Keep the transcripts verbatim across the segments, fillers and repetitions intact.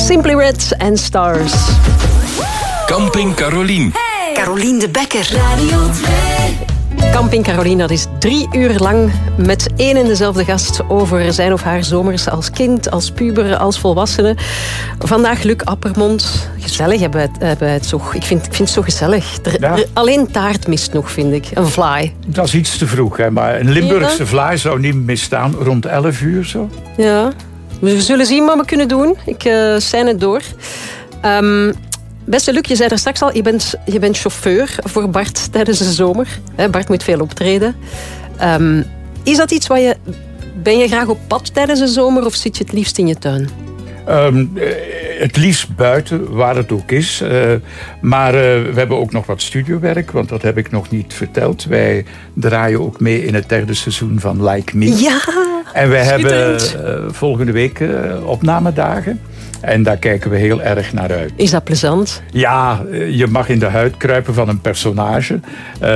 Simply Red en Stars. Camping Carolien. Hey. Carolien de Bekker. Radio twee. Camping Carolien, dat is drie uur lang met één en dezelfde gast over zijn of haar zomers als kind, als puber, als volwassene. Vandaag Luc Appermond. Gezellig hebben we het, hebben we het zo. Ik vind, ik vind het zo gezellig. Er, Ja. er, alleen taart mist nog, vind ik. Een vlaai. Dat is iets te vroeg, hè? Maar een Limburgse vlaai zou niet misstaan. Rond elf uur zo. Ja, we zullen zien wat we kunnen doen. Ik uh, sein het door. Um, Beste Luc, je zei er straks al, je bent, je bent chauffeur voor Bart tijdens de zomer. He, Bart moet veel optreden. Um, is dat iets waar je... Ben je graag op pad tijdens de zomer of zit je het liefst in je tuin? Um, het liefst buiten, waar het ook is. Uh, maar uh, we hebben ook nog wat studiowerk, want dat heb ik nog niet verteld. Wij draaien ook mee in het derde seizoen van Like Me. Ja, en wij hebben schitterend. uh, volgende week uh, opnamedagen. En daar kijken we heel erg naar uit. Is dat plezant? Ja, je mag in de huid kruipen van een personage. Uh,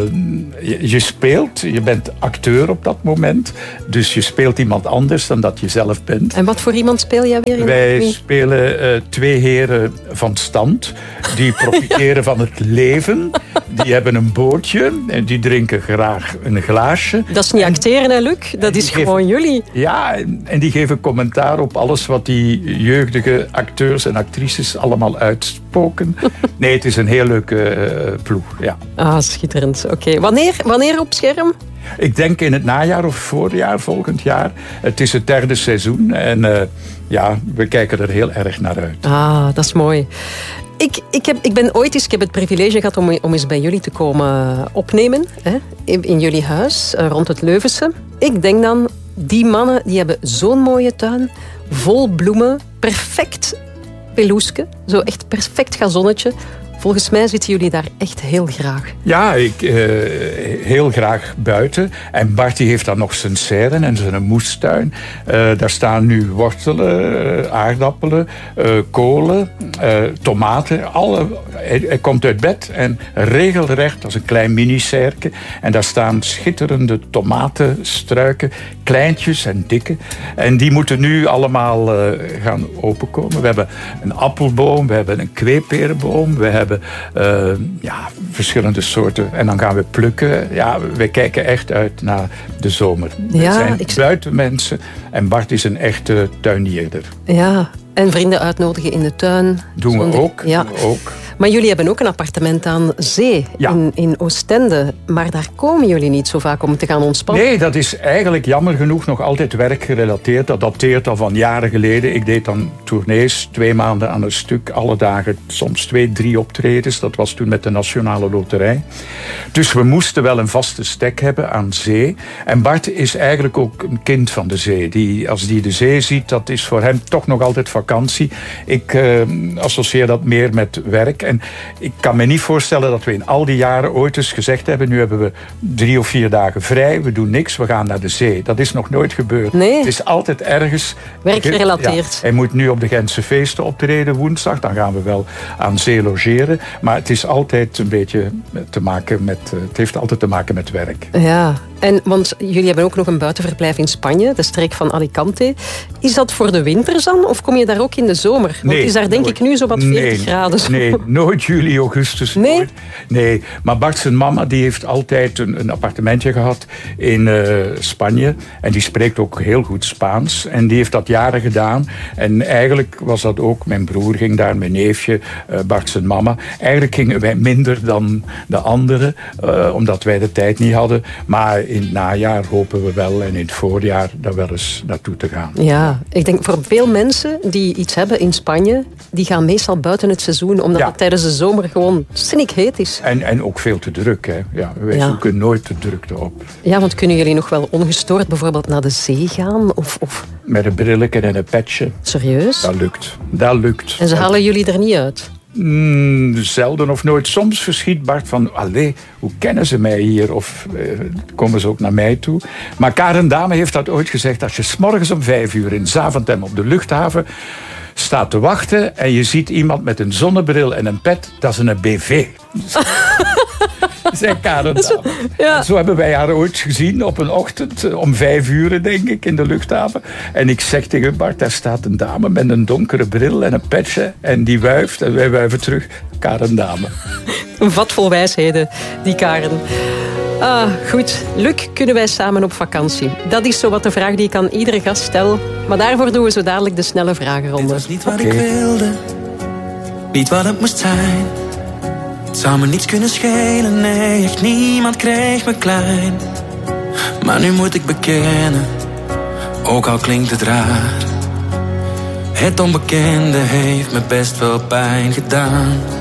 je, je speelt, je bent acteur op dat moment. Dus je speelt iemand anders dan dat je zelf bent. En wat voor iemand speel jij weer? In Wij de... spelen uh, twee heren van stand. Die profiteren van het leven. Die hebben een bootje en die drinken graag een glaasje. Dat is niet acteren, hè, Luc? Dat is gewoon geven, jullie. Ja, en die geven commentaar op alles wat die jeugdige acteurs en actrices allemaal uitspoken. Nee, het is een heel leuke uh, ploeg, ja. Ah, schitterend. Oké. Okay. Wanneer, wanneer op scherm? Ik denk in het najaar of voorjaar, volgend jaar. Het is het derde seizoen en uh, ja, we kijken er heel erg naar uit. Ah, dat is mooi. Ik, ik, heb, ik ben ooit eens, ik heb het privilege gehad om, om eens bij jullie te komen opnemen. Hè, in, in jullie huis, rond het Leuvense. Ik denk dan, die mannen die hebben zo'n mooie tuin, vol bloemen, perfect peloeske, zo echt perfect gazonnetje. Volgens mij zitten jullie daar echt heel graag. Ja, ik uh, heel graag buiten. En Bart die heeft dan nog zijn serren en zijn moestuin. Uh, daar staan nu wortelen, uh, aardappelen, uh, kolen, uh, tomaten. Alle, hij, hij komt uit bed en regelrecht als een klein mini-serke. En daar staan schitterende tomatenstruiken, kleintjes en dikke. En die moeten nu allemaal uh, gaan openkomen. We hebben een appelboom, we hebben een kweeperenboom, we hebben Uh, ja, verschillende soorten. En dan gaan we plukken. Ja, we kijken echt uit naar de zomer. Ja, we zijn ik... buitenmensen. En Bart is een echte tuinierder. Ja, en vrienden uitnodigen in de tuin. Doen we ook. Ja. Doen we ook. Maar jullie hebben ook een appartement aan zee ja. in, in Oostende. Maar daar komen jullie niet zo vaak om te gaan ontspannen. Nee, dat is eigenlijk jammer genoeg nog altijd werkgerelateerd. Dat dateert al van jaren geleden. Ik deed dan tournees, twee maanden aan een stuk. Alle dagen, soms twee, drie optredens. Dat was toen met de Nationale Loterij. Dus we moesten wel een vaste stek hebben aan zee. En Bart is eigenlijk ook een kind van de zee. Die, als die de zee ziet, dat is voor hem toch nog altijd vakantie. Ik uh, associeer dat meer met werk. En ik kan me niet voorstellen dat we in al die jaren ooit eens gezegd hebben, nu hebben we drie of vier dagen vrij, we doen niks, we gaan naar de zee. Dat is nog nooit gebeurd. Nee. Het is altijd ergens werkgerelateerd. Ja, hij moet nu op de Gentse feesten optreden woensdag, dan gaan we wel aan zee logeren. Maar het is altijd een beetje te maken met, het heeft altijd te maken met werk. Ja, en want jullie hebben ook nog een buitenverblijf in Spanje, de streek van Alicante. Is dat voor de winter dan, of kom je daar ook in de zomer? Want nee, het is daar denk nooit. ik nu zo wat veertig nee, graden. Zo. Nee, nooit juli, augustus. Nee? Nooit. Nee, maar Bart zijn mama die heeft altijd een, een appartementje gehad in uh, Spanje. En die spreekt ook heel goed Spaans. En die heeft dat jaren gedaan. En eigenlijk was dat ook, mijn broer ging daar, mijn neefje, uh, Bart zijn mama. Eigenlijk gingen wij minder dan de anderen, uh, omdat wij de tijd niet hadden. Maar in het najaar hopen we wel en in het voorjaar daar wel eens naartoe te gaan. Ja, ik denk voor veel mensen die iets hebben in Spanje, die gaan meestal buiten het seizoen, omdat ja. het tijdens de zomer gewoon snikheet is. En, en ook veel te druk, hè. Ja, wij ja. zoeken nooit de drukte op. Ja, want kunnen jullie nog wel ongestoord bijvoorbeeld naar de zee gaan? Of, of... Met een brilletje en een petje. Serieus? Dat lukt. Dat lukt. En ze halen jullie er niet uit? Mm, zelden of nooit. Soms verschiet Bart van, allee, hoe kennen ze mij hier? Of eh, komen ze ook naar mij toe? Maar Karen Dame heeft dat ooit gezegd. Als je 's morgens om vijf uur in Zaventem op de luchthaven staat te wachten en je ziet iemand met een zonnebril en een pet, dat is een B V. Zijn Karen Dame. Ja. Zo hebben wij haar ooit gezien op een ochtend, om vijf uur denk ik, in de luchthaven. En ik zeg tegen Bart, daar staat een dame met een donkere bril en een petje en die wuift en wij wuiven terug. Karen Dame. Een vat vol wijsheden, die Karen. Ah, goed. Luc, kunnen wij samen op vakantie? Dat is zo wat de vraag die ik aan iedere gast stel. Maar daarvoor doen we zo dadelijk de snelle vragenronde. Het was niet wat Okay. ik wilde, niet wat het moest zijn. Het zou me niets kunnen schelen, nee, echt niemand kreeg me klein. Maar nu moet ik bekennen, ook al klinkt het raar. Het onbekende heeft me best veel pijn gedaan.